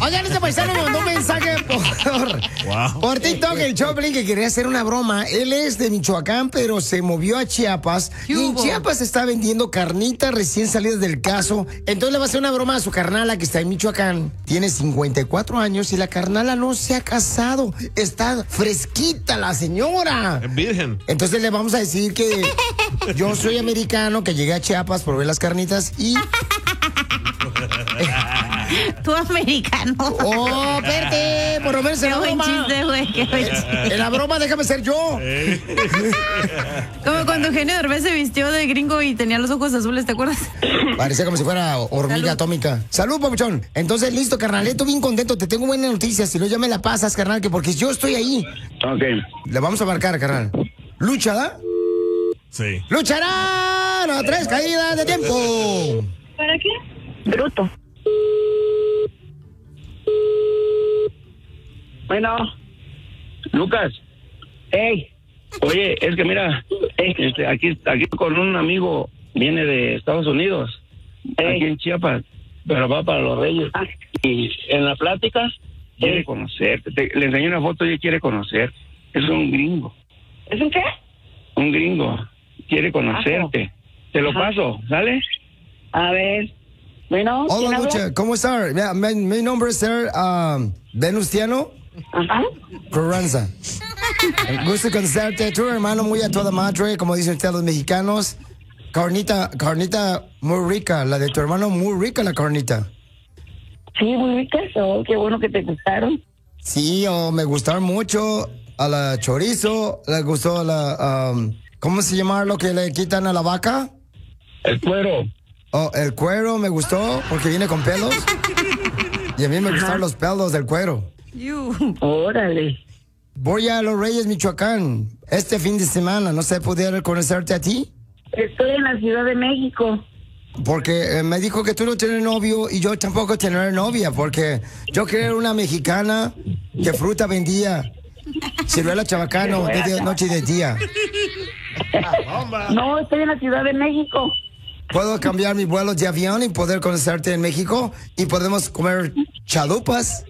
Oigan, este paisano me mandó un mensaje por TikTok, el Choplin, que quería hacer una broma. Él es de Michoacán, pero se movió a Chiapas. Y en Chiapas está vendiendo carnitas recién salidas del caso. Entonces le va a hacer una broma a su carnala que está en Michoacán. Tiene 54 años y la carnala no se ha casado. Está fresquita la señora. Es virgen. Entonces le vamos a decir que yo soy americano, que llegué a Chiapas por ver las carnitas y... Tú americano. Oh, espérate, por lo menos en la broma. Chiste, güey, qué buen chiste. En la broma déjame ser yo. Como cuando Eugenio Derbez se vistió de gringo y tenía los ojos azules, ¿te acuerdas? Parecía como si fuera hormiga atómica. Salud, papuchón. Entonces, listo, carnalito, bien contento. Te tengo buenas noticias. Si no, ya me la pasas, carnal, que porque yo estoy ahí. Ok. Le vamos a marcar, carnal. ¿Luchará? Sí. ¡Lucharán! ¡A 3 caídas de tiempo! ¿Para qué? Bruto. Bueno. Lucas. Ey. Oye, es que mira, aquí con un amigo, viene de Estados Unidos, aquí en Chiapas, pero va para los Reyes. Y en la plática quiere conocerte. Le enseñé una foto y quiere conocer. Es un gringo. ¿Es un qué? Un gringo. Quiere conocerte. Te lo paso, ¿sale? A ver. Bueno, Hola, ¿quién habla? Lucha. ¿Cómo está? Mi nombre es Venustiano Ajá. Carranza. Gusto conocerte. Tu hermano muy a toda madre, como dicen ustedes los mexicanos. Carnita muy rica. La de tu hermano muy rica, la carnita. Sí, muy ricas. Oh, qué bueno que te gustaron. Sí, me gustaron mucho. A la chorizo, le gustó la... ¿cómo se llama lo que le quitan a la vaca? El cuero. Oh, el cuero me gustó porque viene con pelos. Y a mí me gustaron los pelos del cuero. Órale. Voy a Los Reyes, Michoacán, este fin de semana. ¿No se pudiera conocerte a ti? Estoy en la Ciudad de México. Porque me dijo que tú no tienes novio y yo tampoco tener novia. Porque yo quería una mexicana que fruta vendía. Ciruela chabacano, de noche y de día. No, estoy en la Ciudad de México. Puedo cambiar mi vuelo de avión y poder conocerte en México y podemos comer chalupas.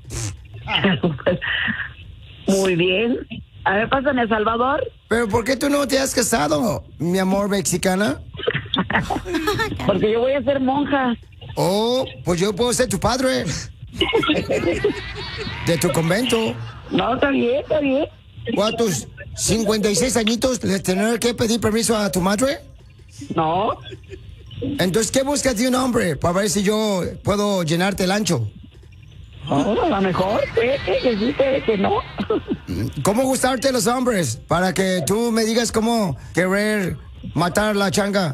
Muy bien. A ver, pásame a Salvador. Pero ¿por qué tú no te has casado, mi amor mexicana? Porque yo voy a ser monja. Oh, pues yo puedo ser tu padre. De tu convento. No, está bien, está bien. ¿O a tus 56 añitos le tener que pedir permiso a tu madre? No. Entonces, ¿qué buscas de un hombre? Para ver si yo puedo llenarte el ancho. No, a lo mejor, que sí, que no. ¿Cómo gustarte los hombres? Para que tú me digas cómo querer matar la changa.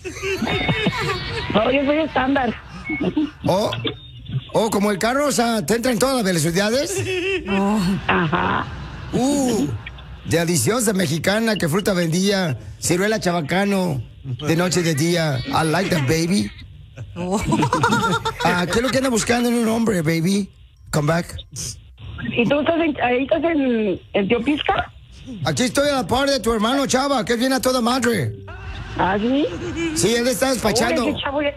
No, yo soy estándar. Oh, como el carro, o sea, ¿te entra en todas las velocidades? Oh, ajá. Deliciosa mexicana, que fruta vendía, ciruela chabacano, de noche y de día. I like that, baby. ¿Qué es lo que anda buscando en un hombre, baby? Come back. ¿Y tú estás en Teopisca? Aquí estoy a la par de tu hermano Chava, que viene a toda madre. ¿Ah, sí? Sí, él está despachando. Oye, ese chavo ya